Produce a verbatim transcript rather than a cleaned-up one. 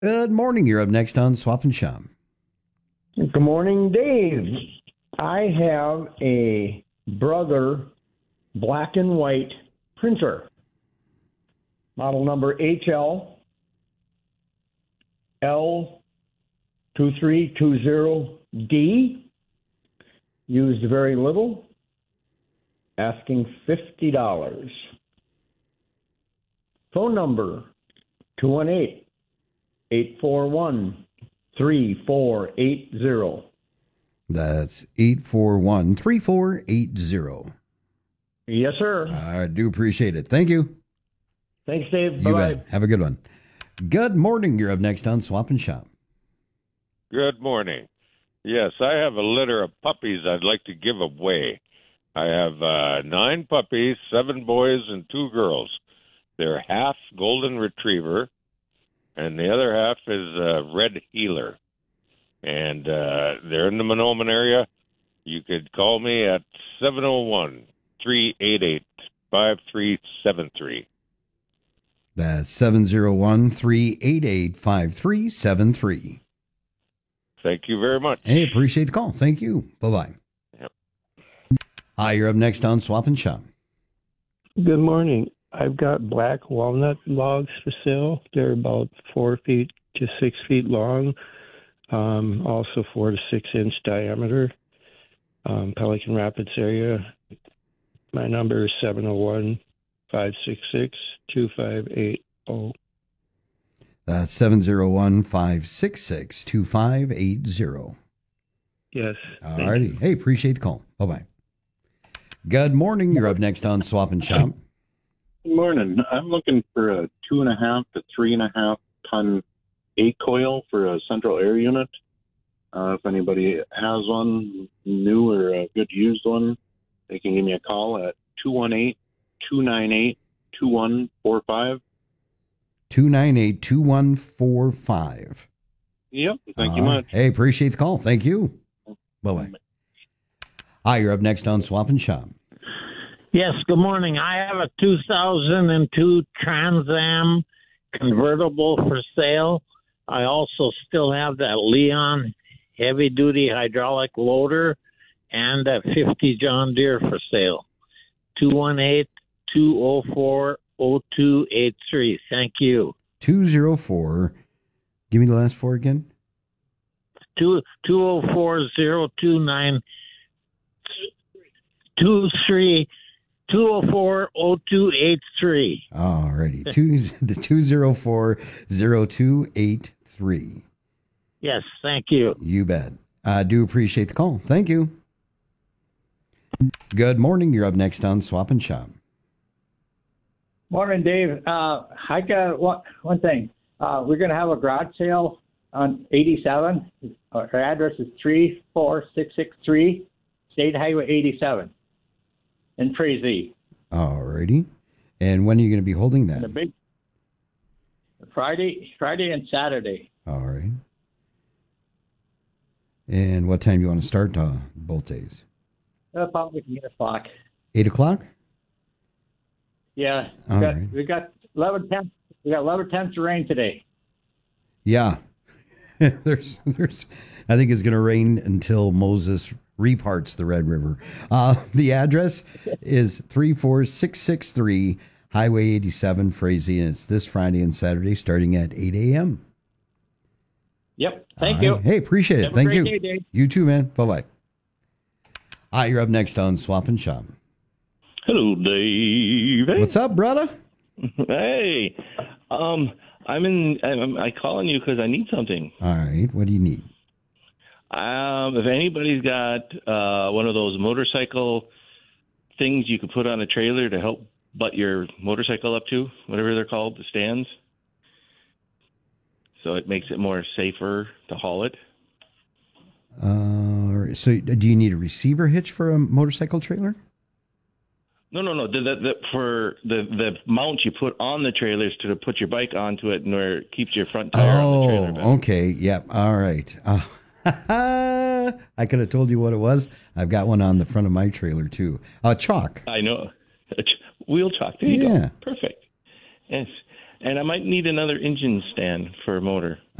Good morning. You're up next on Swap and Shop. Good morning, Dave. I have a Brother black and white printer, model number H L L two three two zero D, used very little, asking fifty dollars. Phone number two one eight, eight four one, three four eight zero. That's eight four one, three four eight zero. Yes, sir. I do appreciate it. Thank you. Thanks, Dave. You Bye-bye. bet. Have a good one. Good morning. You're up next on Swap and Shop. Good morning. Yes, I have a litter of puppies I'd like to give away. I have uh, nine puppies, seven boys and two girls. They're half golden retriever, and the other half is uh, red heeler. And uh, they're in the Monoman area. You could call me at seven oh one, three eight eight, five three seven three. That's seven oh one, three eight eight, five three seven three. Thank you very much. Hey, appreciate the call. Thank you. Bye-bye. Yep. Hi, you're up next on Swap and Shop. Good morning. I've got black walnut logs for sale. They're about four feet to six feet long, um, also four to six inch diameter. Um, Pelican Rapids area. My number is seven oh one, five six six, two five eight oh. That's seven oh one, five six six, two five eight zero. Yes. All righty. Hey, appreciate the call. Bye-bye. Good morning. You're up next on Swap and Shop. Good morning. I'm looking for a two and a half to three and a half ton eight coil for a central air unit. Uh, if anybody has one, new or a good used one, they can give me a call at two one eight, two nine eight, two one four five. two nine eight, two one four five. Yep. Thank All you right. much. Hey, appreciate the call. Thank you. Bye-bye. Hi, you're up next on Swap and Shop. Yes, good morning. I have a two thousand two Trans Am convertible for sale. I also still have that Leon heavy-duty hydraulic loader and that fifty John Deere for sale. two one eight, two oh four, oh two eight three. Thank you. two oh four. Give me the last four again. two oh four, oh two nine two three. two oh four, oh two eight three. All righty. Two, the two oh four, oh two eight three. Yes, thank you. You bet. I do appreciate the call. Thank you. Good morning. You're up next on Swap and Shop. Morning, Dave. Uh, I got one, one thing. Uh, we're going to have a garage sale on eighty-seven. Our address is three four six six three State Highway eighty-seven in Frazee. All righty. And when are you going to be holding that? The big Friday, Friday and Saturday. All right. And what time do you want to start uh, both days? Uh, probably eight o'clock. Eight o'clock? Yeah, we All got right. we got eleven tenths. We got eleven tenths of rain today. Yeah. there's, there's, I think it's going to rain until Moses reparts the Red River. Uh, the address is three four six six three Highway eighty-seven, Frazee, and it's this Friday and Saturday starting at eight a.m. Yep. Thank All you. right. Hey, appreciate it. Have a Thank great you. day, Dave. You too, man. Bye-bye. Hi, you're up next on Swap and Shop. Hello, Dave. Hey. What's up, brother? Hey, um, I'm in. I'm, I'm calling you because I need something. All right. What do you need? Um, if anybody's got uh, one of those motorcycle things you could put on a trailer to help butt your motorcycle up to, whatever they're called, the stands, so it makes it more safer to haul it. Uh, so do you need a receiver hitch for a motorcycle trailer? No, no, no. The, the, the, for the the mount you put on the trailers to put your bike onto it, and where it keeps your front tire on the trailer. Oh, okay. Yep. All right. Uh, I could have told you what it was. I've got one on the front of my trailer too. Uh, chalk. I know. Wheel chalk. There you Yeah. go. Perfect. Yes. And I might need another engine stand for a motor.